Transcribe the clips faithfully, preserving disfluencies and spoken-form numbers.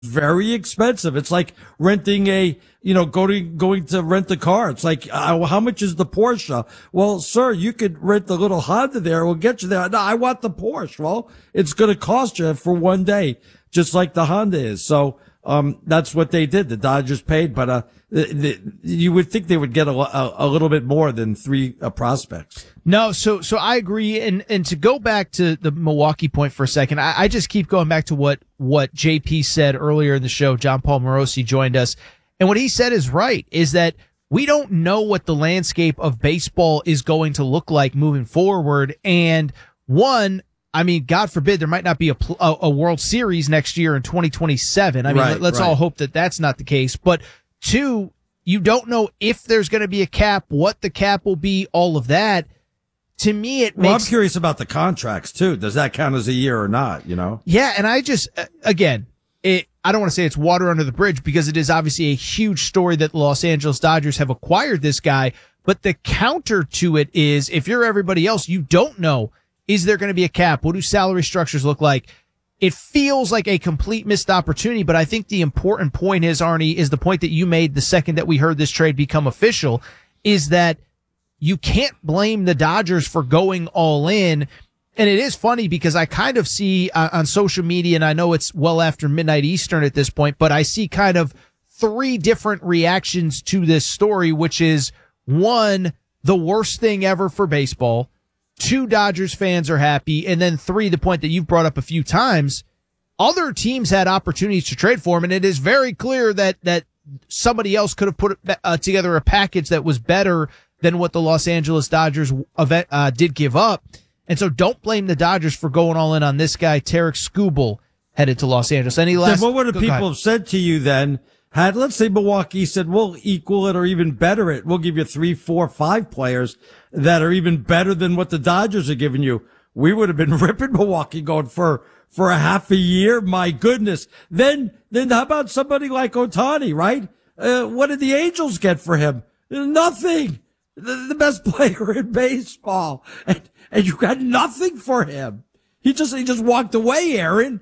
very expensive. It's like renting a, you know, going, going to rent a car. It's like, uh, how much is the Porsche? Well, sir, you could rent the little Honda there. We'll get you there. No, I want the Porsche. Well, it's going to cost you for one day, just like the Honda is. So, um, that's what they did. The Dodgers paid, but, uh, the, the, you would think they would get a, a, a little bit more than three uh, prospects. No, so so I agree, and and to go back to the Milwaukee point for a second, I, I just keep going back to what what J P said earlier in the show. John Paul Morosi joined us, and what he said is right, is that we don't know what the landscape of baseball is going to look like moving forward, and one, I mean, God forbid there might not be a, a, a World Series next year in twenty twenty-seven. I mean, right, let's right. all hope that that's not the case, but two, you don't know if there's going to be a cap, what the cap will be, all of that. To me, it makes... Well, I'm curious about the contracts, too. Does that count as a year or not, you know? Yeah, and I just, again, it, I don't want to say it's water under the bridge because it is obviously a huge story that the Los Angeles Dodgers have acquired this guy, but the counter to it is, if you're everybody else, you don't know, is there going to be a cap? What do salary structures look like? It feels like a complete missed opportunity, but I think the important point is, Arnie, is the point that you made the second that we heard this trade become official, is that you can't blame the Dodgers for going all in. And it is funny because I kind of see uh, on social media, and I know it's well after midnight Eastern at this point, but I see kind of three different reactions to this story, which is one, the worst thing ever for baseball. Two, Dodgers fans are happy. And then three, the point that you've brought up a few times, other teams had opportunities to trade for him. And it is very clear that, that somebody else could have put uh, together a package that was better than what the Los Angeles Dodgers event, uh, did give up. And so don't blame the Dodgers for going all in on this guy, Tarik Skubal, headed to Los Angeles. Any last? Then what would the go, people go have said to you then? Had, let's say Milwaukee said, we'll equal it or even better it. We'll give you three, four, five players that are even better than what the Dodgers are giving you. We would have been ripping Milwaukee going for, for a half a year. My goodness. Then, then how about somebody like Ohtani, right? Uh, what did the Angels get for him? Nothing. The, the best player in baseball. And, and you got nothing for him. He just, he just walked away, Aaron.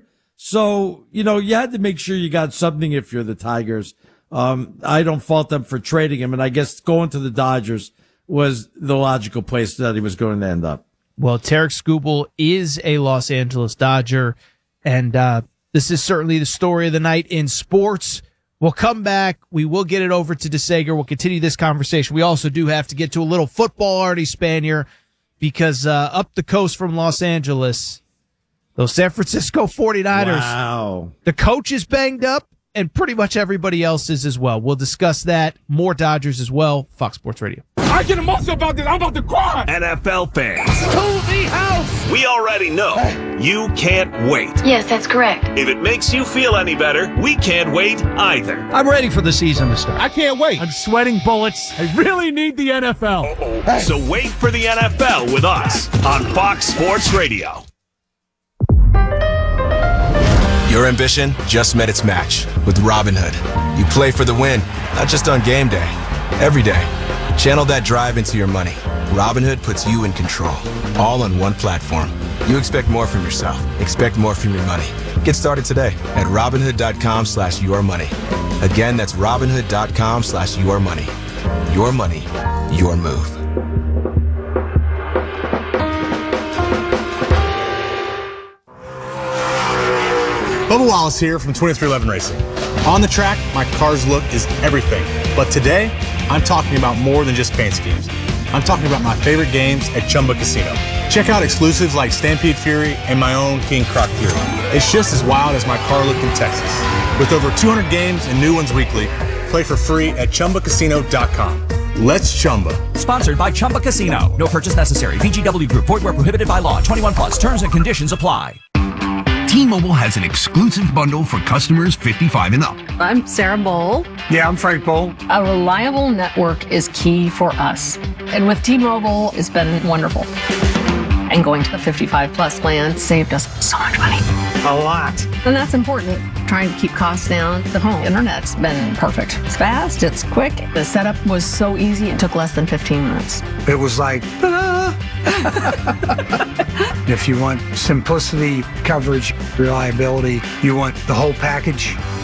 So, you know, you had to make sure you got something if you're the Tigers. Um, I don't fault them for trading him. And I guess going to the Dodgers was the logical place that he was going to end up. Well, Tarik Skubal is a Los Angeles Dodger. And, uh, this is certainly the story of the night in sports. We'll come back. We will get it over to DeSager. We'll continue this conversation. We also do have to get to a little football, Artie Spanier, because, uh, up the coast from Los Angeles, those San Francisco forty-niners, wow. The coach is banged up, and pretty much everybody else is as well. We'll discuss that. More Dodgers as well. Fox Sports Radio. I get emotional about this. I'm about to cry. N F L fans. To the house. We already know you can't wait. Yes, that's correct. If it makes you feel any better, we can't wait either. I'm ready for the season to start. I can't wait. I'm sweating bullets. I really need the N F L. Uh-oh. So wait for the N F L with us on Fox Sports Radio. Your ambition just met its match with Robinhood. You play for the win, not just on game day, every day. Channel that drive into your money. Robinhood puts you in control, all on one platform. You expect more from yourself. Expect more from your money. Get started today at Robinhood.com slash your money. Again, that's Robinhood.com slash your money. Your money, your move. Bubba Wallace here from twenty-three eleven Racing. On the track, my car's look is everything. But today, I'm talking about more than just paint schemes. I'm talking about my favorite games at Chumba Casino. Check out exclusives like Stampede Fury and my own King Croc Fury. It's just as wild as my car look in Texas. With over two hundred games and new ones weekly, play for free at Chumba Casino dot com. Let's Chumba. Sponsored by Chumba Casino. No purchase necessary. V G W Group. Void where prohibited by law. twenty-one plus. Terms and conditions apply. T-Mobile has an exclusive bundle for customers fifty-five and up. I'm Sarah Bowl. Yeah, I'm Frank Bowl. A reliable network is key for us. And with T-Mobile, it's been wonderful. And going to the fifty-five plus plan saved us so much money. A lot. And that's important. Trying to keep costs down. The home internet's been perfect. It's fast, it's quick. The setup was so easy, it took less than fifteen minutes. It was like, if you want simplicity, coverage, reliability, you want the whole package,